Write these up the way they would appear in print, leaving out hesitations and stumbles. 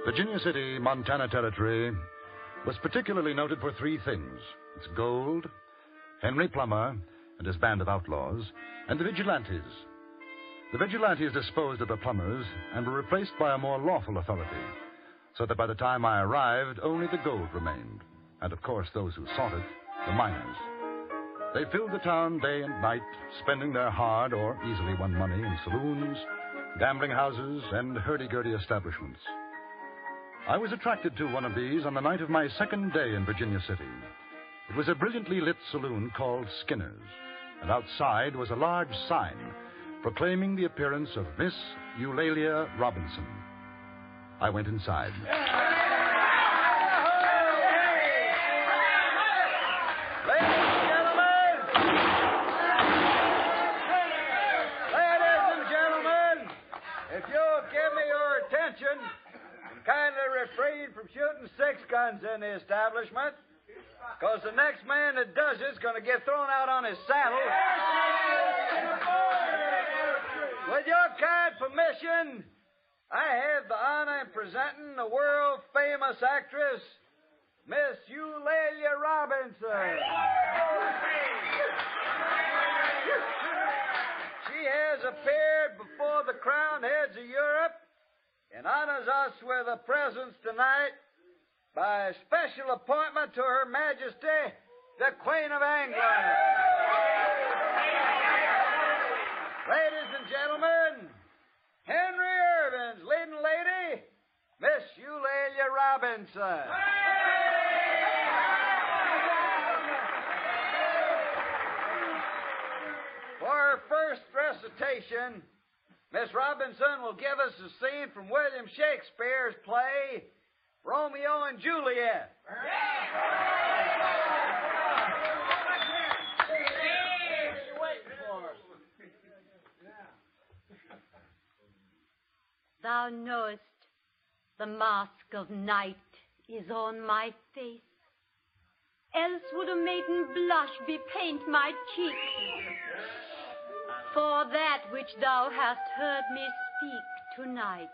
Virginia City, Montana Territory, was particularly noted for three things: its gold, Henry Plummer and his band of outlaws, and the vigilantes. The vigilantes disposed of the Plumbers and were replaced by a more lawful authority, so that by the time I arrived, only the gold remained, and of course those who sought it, the miners. They filled the town day and night, spending their hard or easily won money in saloons, gambling houses, and hurdy-gurdy establishments. I was attracted to one of these on the night of my second day in Virginia City. It was a brilliantly lit saloon called Skinner's, and outside was a large sign proclaiming the appearance of Miss Eulalia Robinson. I went inside. Kindly refrain from shooting 6 guns in the establishment, because the next man that does it's going to get thrown out on his saddle. With your kind permission, I have the honor of presenting the world-famous actress, Miss Eulalia Robinson. She has appeared before the crowned heads of Europe and honors us with a presence tonight by a special appointment to Her Majesty, the Queen of England. Ladies and gentlemen, Henry Irving's leading lady, Miss Eulalia Robinson. For her first recitation, Miss Robinson will give us a scene from William Shakespeare's play, Romeo and Juliet. Thou knowest the mask of night is on my face. Else would a maiden blush bepaint my cheek. For that which thou hast heard me speak tonight,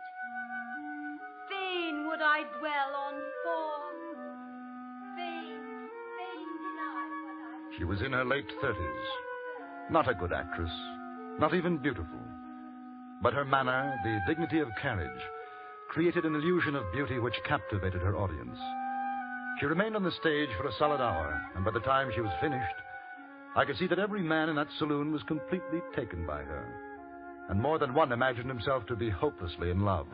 fain would I dwell on form, fain deny what I... She was in her late 30s. Not a good actress, not even beautiful. But her manner, the dignity of carriage, created an illusion of beauty which captivated her audience. She remained on the stage for a solid hour, and by the time she was finished, I could see that every man in that saloon was completely taken by her, and more than one imagined himself to be hopelessly in love.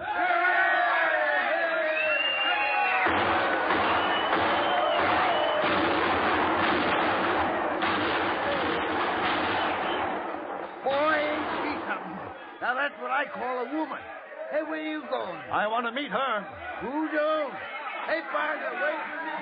Boy, ain't she something. Now that's what I call a woman. Hey, where you going? I want to meet her. Who don't? Hey, partner, wait for me.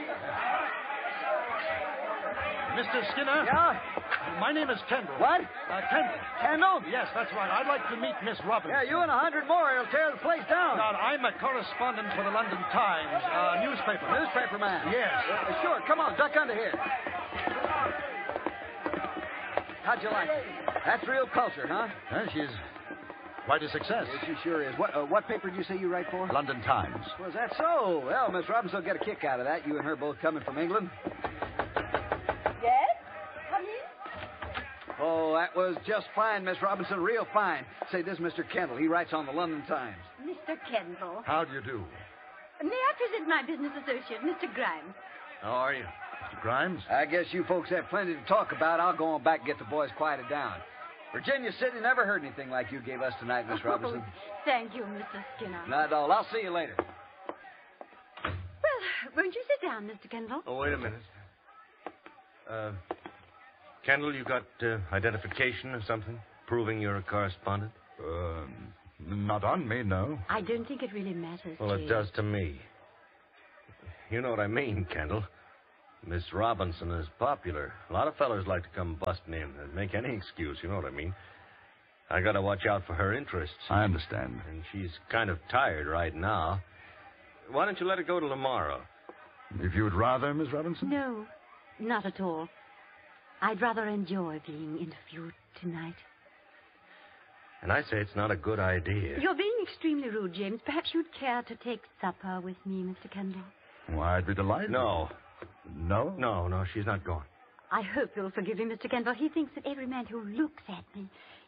Mr. Skinner? Yeah? My name is Kendall. What? Kendall. Kendall? Yes, that's right. I'd like to meet Miss Robinson. Yeah, you and 100 more will tear the place down. Now, I'm a correspondent for the London Times, newspaper. Newspaper man? Yes. Sure, come on, duck under here. How'd you like it? That's real culture, huh? She's quite a success. Yes, she sure is. What paper did you say you write for? London Times. Was that so? Well, Miss Robinson will get a kick out of that, you and her both coming from England. Yes? Come in. Oh, that was just fine, Miss Robinson, real fine. Say, this is Mr. Kendall. He writes on the London Times. Mr. Kendall. How do you do? May I present my business associate, Mr. Grimes? How are you? Mr. Grimes? I guess you folks have plenty to talk about. I'll go on back and get the boys quieted down. Virginia City never heard anything like you gave us tonight, Miss Robinson. Thank you, Mr. Skinner. Not at all. I'll see you later. Well, won't you sit down, Mr. Kendall? Oh, wait a minute. Kendall, you got identification or something? Proving you're a correspondent? Not on me, no. I don't think it really matters. Well, it does to me. You know what I mean, Kendall. Miss Robinson is popular. A lot of fellas like to come busting in and make any excuse, you know what I mean. I gotta watch out for her interests. I understand. And she's kind of tired right now. Why don't you let her go till tomorrow? If you would rather, Miss Robinson? No, not at all. I'd rather enjoy being interviewed tonight. And I say it's not a good idea. You're being extremely rude, James. Perhaps you'd care to take supper with me, Mr. Kendall. Why, I'd be delighted. No. No? No, she's not going. I hope you'll forgive him, Mr. Kendall. He thinks that every man who looks at me